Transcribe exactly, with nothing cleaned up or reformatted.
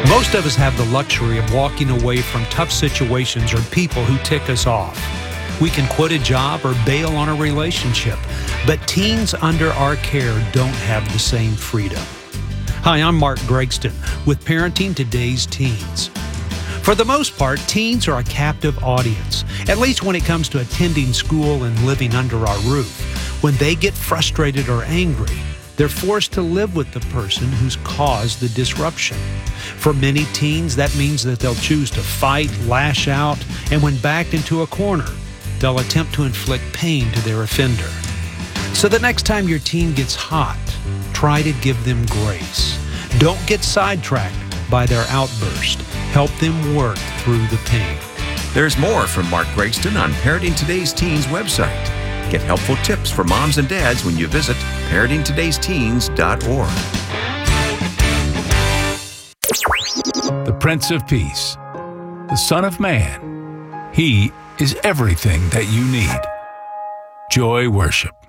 Most of us have the luxury of walking away from tough situations or people who tick us off. We can quit a job or bail on a relationship, but teens under our care don't have the same freedom. Hi, I'm Mark Gregston with Parenting Today's Teens. For the most part, teens are a captive audience, at least when it comes to attending school and living under our roof. When they get frustrated or angry, they're forced to live with the person who's caused the disruption. For many teens, that means that they'll choose to fight, lash out, and when backed into a corner, they'll attempt to inflict pain to their offender. So the next time your teen gets hot, try to give them grace. Don't get sidetracked by their outburst. Help them work through the pain. There's more from Mark Gregston on Parenting Today's Teens website. Get helpful tips for moms and dads when you visit parenting todays teens dot org. The Prince of Peace, the Son of Man. He is everything that you need. Joy Worship.